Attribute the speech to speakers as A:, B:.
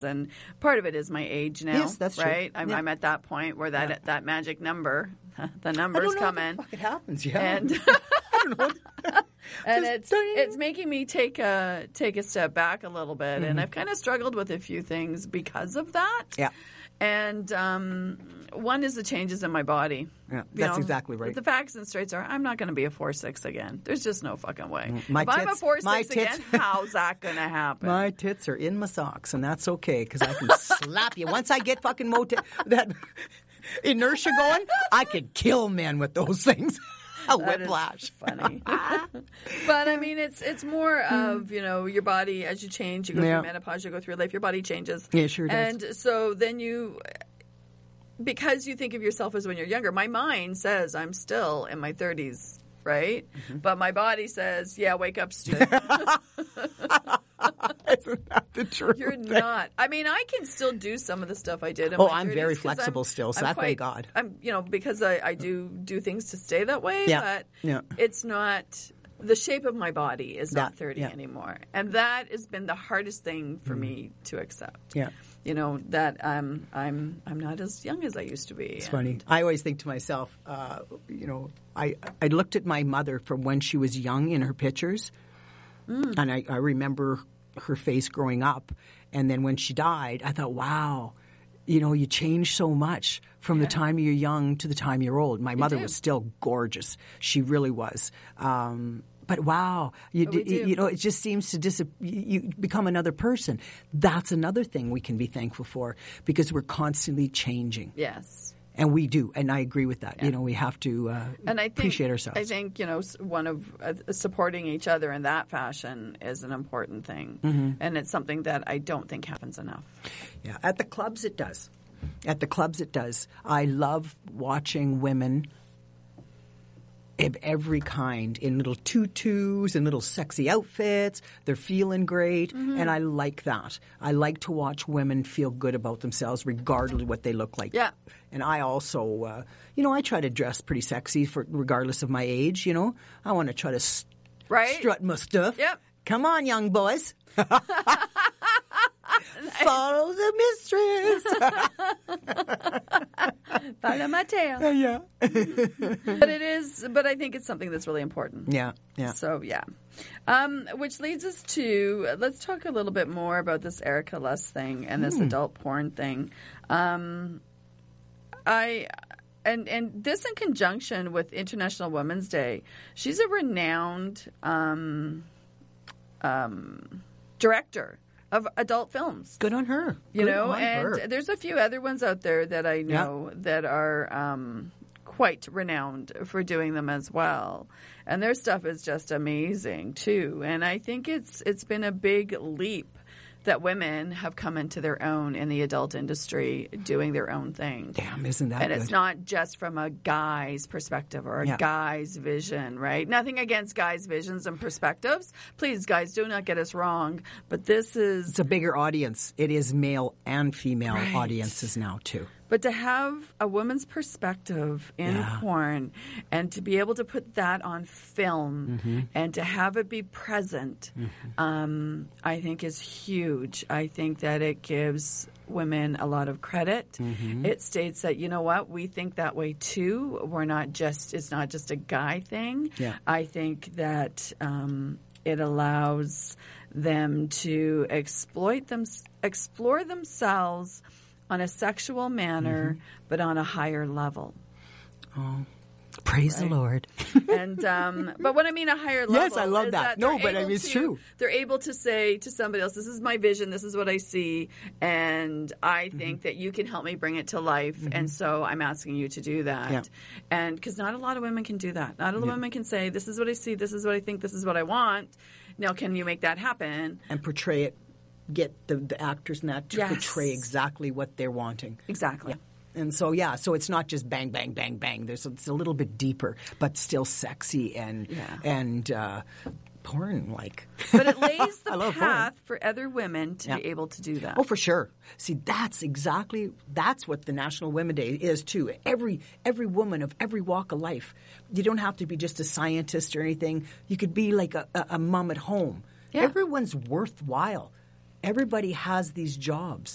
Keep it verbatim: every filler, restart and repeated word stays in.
A: And part of it is my age now.
B: Yes, that's true.
A: right. I'm,
B: yeah.
A: I'm at that point where that
B: Yeah.
A: that magic number, the
B: I
A: numbers
B: don't know
A: come
B: what the
A: in.
B: fuck it happens, yeah.
A: And
B: I don't know.
A: and
B: Just
A: it's
B: ding.
A: it's making me take a take a step back a little bit,
B: Mm-hmm.
A: and I've kind of struggled with a few things because of that.
B: Yeah.
A: And um, one is the changes in my body.
B: Yeah,
A: You
B: that's
A: know,
B: exactly right.
A: The facts and straights are, I'm not going to be a four six again. There's just no fucking way.
B: My
A: if I'm a
B: tits-
A: four
B: my
A: six
B: tits-
A: again, how's that going to happen?
B: My tits are in my socks, and that's okay because I can slap you. Once I get fucking mota- that inertia going, I could kill men with those things. A
A: That is
B: whiplash.
A: funny. But I mean, it's it's more of, you know, your body as you change, you go
B: Yeah.
A: through menopause, you go through life, your body changes.
B: Yeah, it sure does.
A: And so then you, because you think of yourself as when you're younger, my mind says I'm still in my thirties, right?
B: Mm-hmm.
A: But my body says, yeah, wake up, stupid.
B: Isn't that the truth?
A: You're not. I mean, I can still do some of the stuff I did in
B: Oh,
A: my
B: I'm
A: thirties
B: very
A: 'cause
B: flexible
A: I'm-
B: still, so
A: I'm
B: that thank
A: quite-
B: God.
A: I'm, you know, because I, I do do things to stay that way,
B: Yeah,
A: but
B: yeah.
A: it's not, the shape of my body is not
B: That-
A: thirty
B: yeah.
A: anymore. And that has been the hardest thing for me to accept.
B: Yeah.
A: You know, that um, I'm I'm not as young as I used to be.
B: It's funny. I always think to myself, uh, you know, I, I looked at my mother from when she was young in her pictures,
A: Mm.
B: and I, I remember her face growing up. And then when she died, I thought, wow, you know, you change so much from the time you're young to the time you're old. My mother
A: do.
B: was still gorgeous. She really was. Um, but wow, you,
A: we
B: d-
A: do.
B: you know, it just seems to dis- you you become another person. That's another thing we can be thankful for because we're constantly changing.
A: Yes.
B: And we do, and I agree with that. You know, we have to uh,
A: And I think,
B: appreciate ourselves.
A: I think, you know, s- one of uh, supporting each other in that fashion is an important thing.
B: Mm-hmm.
A: And it's something that I don't think happens enough.
B: Yeah, at the clubs it does. At the clubs it does. I love watching women of every kind in little tutus and little sexy outfits. They're feeling great,
A: Mm-hmm.
B: and I like that. I like to watch women feel good about themselves regardless of what they look like.
A: Yeah.
B: And I also, uh, you know, I try to dress pretty sexy for regardless of my age, you know. I want to try to st-
A: Right?
B: strut my stuff.
A: Yep.
B: Come on, young boys. Follow the mistress.
A: Follow my tail.
B: Yeah.
A: But it is, but I think it's something that's really important.
B: Yeah, yeah.
A: So, yeah. Um, which leads us to, let's talk a little bit more about this Erica Lust thing and
B: Hmm.
A: this adult porn thing. Um, I... And and this in conjunction with International Women's Day. She's a renowned um, um, director of adult films.
B: Good on her.
A: You
B: Good
A: know,
B: on
A: and
B: her.
A: there's a few other ones out there that I know that are um, quite renowned for doing them as well. And their stuff is just amazing too. And I think it's it's been a big leap that women have come into their own in the adult industry doing their own thing.
B: Damn, isn't that
A: And
B: good?
A: it's not just from a guy's perspective or a
B: Yeah.
A: guy's vision, right? Nothing against guys' visions and perspectives. Please, guys, do not get us wrong. But this is
B: It's a bigger audience. It is male and female
A: Right.
B: audiences now, too.
A: But to have a woman's perspective in
B: Yeah.
A: porn and to be able to put that on film
B: Mm-hmm.
A: and to have it be present, um, I think is huge. I think that it gives women a lot of credit.
B: Mm-hmm.
A: It states that, you know what, we think that way too. We're not just, it's not just a guy thing.
B: Yeah.
A: I think that um, it allows them to exploit them, explore themselves on a sexual manner,
B: Mm-hmm.
A: but on a higher level.
B: Praise the Lord.
A: And um, but when I mean a higher level,
B: Yes, I love
A: is
B: that.
A: they're
B: No, but I
A: able
B: mean, it's
A: to-
B: true.
A: They're able to say to somebody else, "This is my vision. This is what I see, and I
B: Mm-hmm.
A: think that you can help me bring it to life." And so I'm asking you to do that.
B: Yeah.
A: And because not a lot of women can do that. Not a lot of women can say, "This is what I see. This is what I think. This is what I want." Now, can you make that happen?
B: And portray it, get the, the actors in that to
A: Yes.
B: portray exactly what they're wanting.
A: Exactly.
B: And so, yeah, so it's not just bang, bang, bang, bang. There's it's a little bit deeper, but still sexy and
A: Yeah.
B: and uh, porn-like.
A: But it lays the
B: I love porn.
A: path for other women to
B: Yeah.
A: be able to do that.
B: Oh, for sure. See, that's exactly that's what the National Women's Day is too. Every every woman of every walk of life. You don't have to be just a scientist or anything. You could be like a, a, a mom at home.
A: Yeah.
B: Everyone's worthwhile. Everybody has these jobs.